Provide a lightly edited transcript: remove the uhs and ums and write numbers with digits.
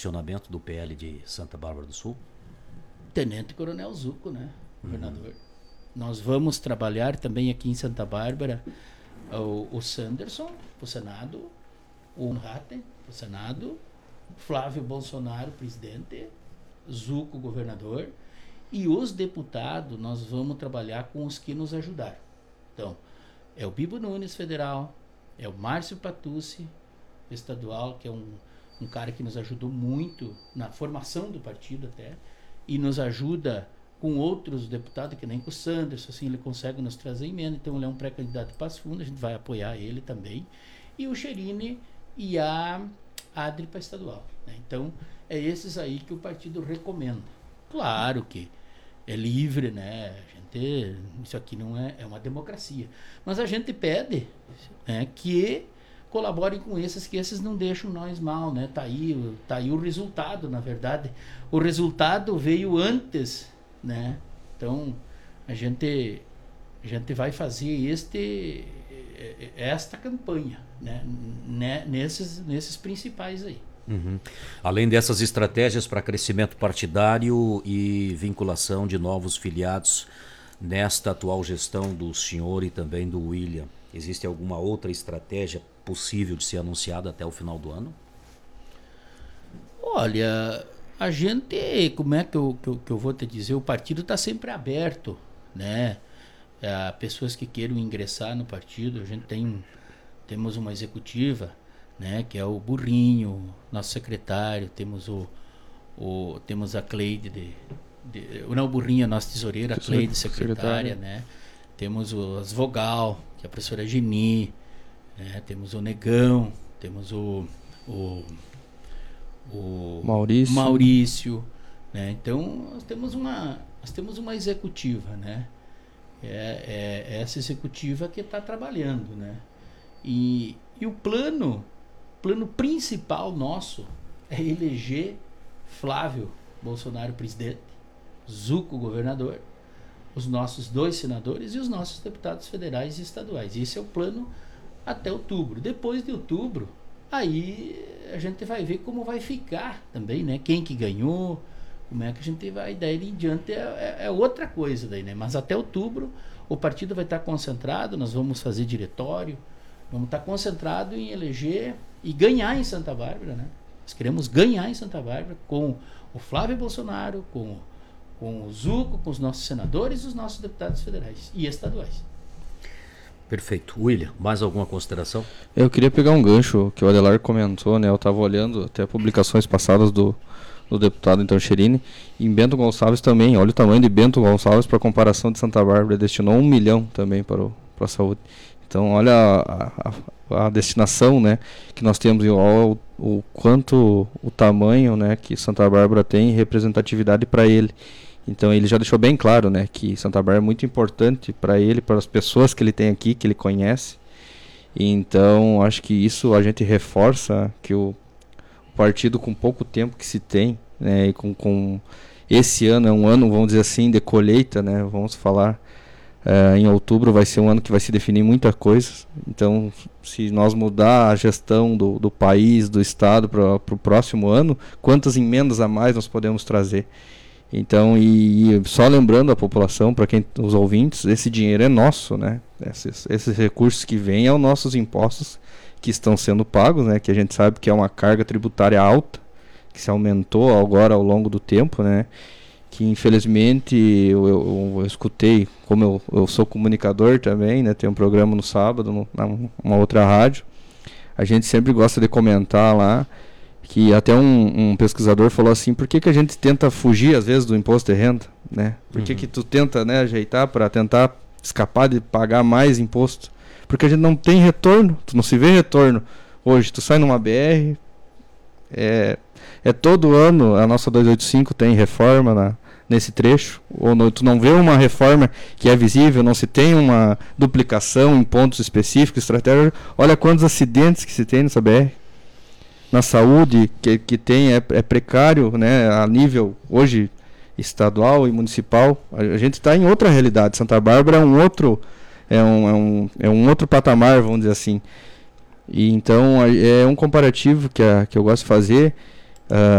posicionamento do PL de Santa Bárbara do Sul? Tenente Coronel Zucco, né, governador. Nós vamos trabalhar também aqui em Santa Bárbara o Sanderson, para o Senado, o Ratten, para o Senado, Flávio Bolsonaro, presidente, Zucco, governador, e os deputados nós vamos trabalhar com os que nos ajudaram. Então, é o Bibo Nunes, federal, é o Márcio Patucci, estadual, que é um cara que nos ajudou muito na formação do partido até, e nos ajuda com outros deputados, que nem com o Sanderson, assim, ele consegue nos trazer emenda, então ele é um pré-candidato de Passo Fundo, a gente vai apoiar ele também, e o Cherini e a Adri para estadual, né? Então, é esses aí que o partido recomenda. Claro que é livre, né? Isso aqui não é uma democracia, mas a gente pede, né, que colaborem com esses, que esses não deixam nós mal, né? Tá aí o resultado, na verdade. O resultado veio antes, né? Então, a gente vai fazer esta campanha, né? Nesses principais aí. Além dessas estratégias para crescimento partidário e vinculação de novos filiados nesta atual gestão do senhor e também do William, existe alguma outra estratégia possível de ser anunciada até o final do ano? Olha, a gente, como é que eu vou te dizer, o partido está sempre aberto, né? Pessoas que queiram ingressar no partido, a gente temos uma executiva, né, que é o Burrinho, nosso secretário, temos temos a Cleide não, o Burrinho é nossa tesoureira, a Cleide, secretária, né? Temos as Vogal, que é a professora Geni, né? Temos o Negão, temos o Maurício, né? Então nós temos uma executiva, né? É essa executiva que está trabalhando, né? E o plano principal nosso é eleger Flávio Bolsonaro presidente, Zucco governador, os nossos 2 senadores e os nossos deputados federais e estaduais. Esse é o plano até outubro. Depois de outubro, aí a gente vai ver como vai ficar também, né? Quem que ganhou, como é que a gente vai, daí em diante é outra coisa daí, né? Mas até outubro o partido vai estar concentrado, nós vamos fazer diretório, vamos estar concentrado em eleger e ganhar em Santa Bárbara, né? Nós queremos ganhar em Santa Bárbara com o Flávio Bolsonaro, com o Zucco, com os nossos senadores e os nossos deputados federais e estaduais. Perfeito. William, mais alguma consideração? Eu queria pegar um gancho que o Adelar comentou, né? Eu estava olhando até publicações passadas do deputado então Cherini, em Bento Gonçalves também, olha o tamanho de Bento Gonçalves para comparação de Santa Bárbara, destinou 1 milhão também para a saúde. Então olha a destinação, né, que nós temos e o quanto o tamanho, né, que Santa Bárbara tem representatividade para ele. Então ele já deixou bem claro, né, que Santa Bárbara é muito importante para ele, para as pessoas que ele tem aqui, que ele conhece. Então acho que isso a gente reforça que o partido, com pouco tempo que se tem, né, e com esse ano é um ano, vamos dizer assim, de colheita, né, vamos falar, em outubro vai ser um ano que vai se definir muita coisa. Então se nós mudar a gestão do país, do estado para o próximo ano, quantas emendas a mais nós podemos trazer? Então, e só lembrando a população, para quem os ouvintes, esse dinheiro é nosso, né? Esses recursos que vêm são nossos impostos que estão sendo pagos, né? Que a gente sabe que é uma carga tributária alta, que se aumentou agora ao longo do tempo, né? Que infelizmente eu escutei, como eu sou comunicador também, né? Tem um programa no sábado, numa outra rádio. A gente sempre gosta de comentar lá, que até um pesquisador falou assim, por que a gente tenta fugir às vezes do imposto de renda, né? Por que tu tenta, né, ajeitar para tentar escapar de pagar mais imposto? Porque a gente não tem retorno, tu não se vê retorno. Hoje tu sai numa BR, todo ano a nossa 285 tem reforma nesse trecho, ou tu não vê uma reforma que é visível, não se tem uma duplicação em pontos específicos, estratégia. Olha quantos acidentes que se tem nessa BR. Na saúde que tem é precário, né, a nível hoje estadual e municipal. A gente está em outra realidade. Santa Bárbara é um outro patamar, vamos dizer assim. E então é um comparativo que eu gosto de fazer.